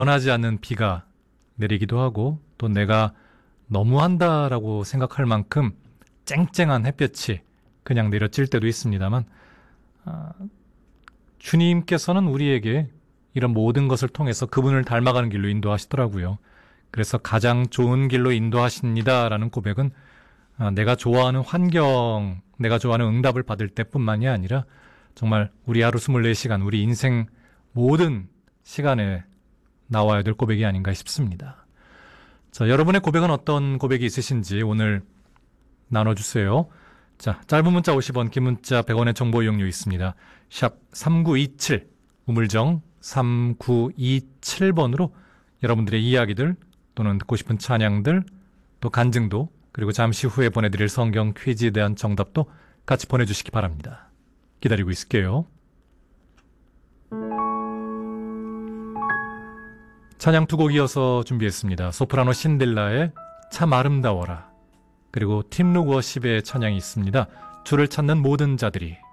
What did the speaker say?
원하지 않는 비가 내리기도 하고 또 내가 너무한다라고 생각할 만큼 쨍쨍한 햇볕이 그냥 내려질 때도 있습니다만 주님께서는 우리에게 이런 모든 것을 통해서 그분을 닮아가는 길로 인도하시더라고요. 그래서 가장 좋은 길로 인도하십니다라는 고백은 내가 좋아하는 환경, 내가 좋아하는 응답을 받을 때뿐만이 아니라 정말 우리 하루 24시간, 우리 인생 모든 시간에 나와야 될 고백이 아닌가 싶습니다. 자, 여러분의 고백은 어떤 고백이 있으신지 오늘 나눠주세요. 자, 짧은 문자 50원, 긴 문자 100원의 정보 이용료 있습니다. 샵 3927, 우물정 3927번으로 여러분들의 이야기들 또는 듣고 싶은 찬양들 또 간증도 그리고 잠시 후에 보내드릴 성경 퀴즈에 대한 정답도 같이 보내주시기 바랍니다. 기다리고 있을게요. 찬양 두 곡 이어서 준비했습니다. 소프라노 신델라의 참 아름다워라, 그리고 팀 룩워십의 찬양이 있습니다. 주를 찾는 모든 자들이.